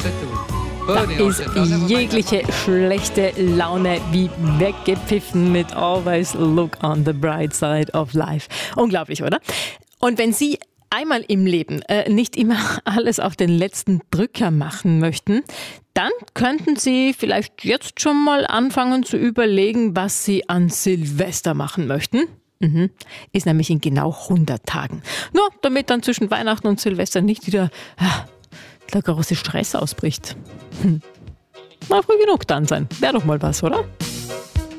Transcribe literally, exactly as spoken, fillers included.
Da ist jegliche schlechte Laune wie weggepfiffen mit Always Look on the Bright Side of Life. Unglaublich, oder? Und wenn Sie einmal im Leben äh, nicht immer alles auf den letzten Drücker machen möchten, dann könnten Sie vielleicht jetzt schon mal anfangen zu überlegen, was Sie an Silvester machen möchten. Mhm. Ist nämlich in genau hundert Tagen. Nur damit dann zwischen Weihnachten und Silvester nicht wieder ah, der große Stress ausbricht. Hm. Mal früh genug dann sein. Wäre doch mal was, oder?